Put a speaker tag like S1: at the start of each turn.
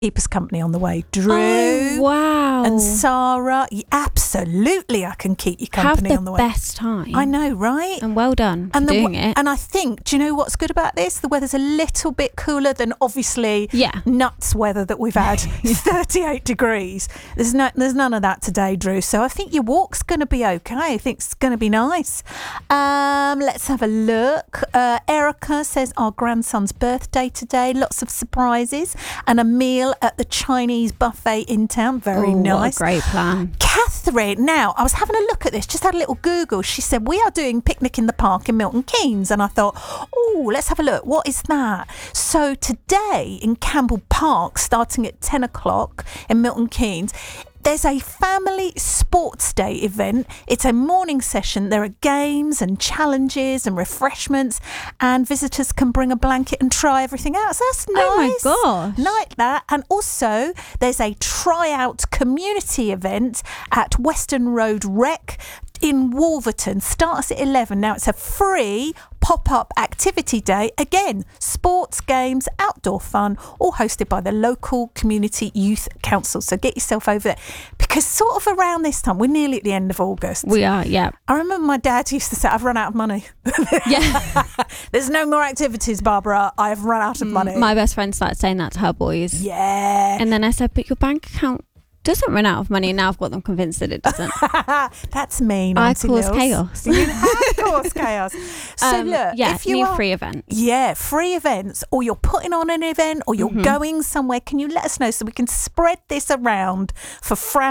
S1: keep us company on the way. Drew.
S2: Oh, wow.
S1: And Sarah. Absolutely, I can keep you company on the way.
S2: Have the best time.
S1: I know, right?
S2: And well done for doing it.
S1: And I think, do you know what's good about this? The weather's a little bit cooler than obviously nuts weather that we've had. 38 degrees. There's none of that today, Drew. So I think your walk's going to be okay. I think it's going to be nice. Let's have a look. Erica says our grandson's birthday today. Lots of surprises and a meal at the Chinese buffet in town. Very nice.
S2: What a great plan.
S1: Catherine, now I was having a look at this, just had a little Google. She said we are doing Picnic in the Park in Milton Keynes, and I thought, let's have a look. What is that? So today in Campbell Park, starting at 10 o'clock in Milton Keynes, there's a family sports day event. It's a morning session. There are games and challenges and refreshments, and visitors can bring a blanket and try everything out. So that's nice.
S2: Oh my gosh.
S1: Like that. And also there's a tryout community event at Western Road Rec in Wolverton. Starts at 11. Now it's a free pop-up activity day. Again, sports, games, outdoor fun, all hosted by the local community youth council. So get yourself over there, because sort of around this time, we're nearly at the end of August.
S2: We are, yeah.
S1: I remember my dad used to say, I've run out of money.
S2: Yeah.
S1: There's no more activities, Barbara. I've run out of money.
S2: My best friend started saying that to her boys.
S1: Yeah.
S2: And then I said, but your bank account doesn't run out of money. Now I've got them convinced that it doesn't.
S1: That's mean.
S2: I
S1: Auntie
S2: cause
S1: Mills.
S2: chaos.
S1: You have caused chaos. So look, if you
S2: new free events.
S1: Yeah, free events, or you're putting on an event, or you're going somewhere, can you let us know so we can spread this around for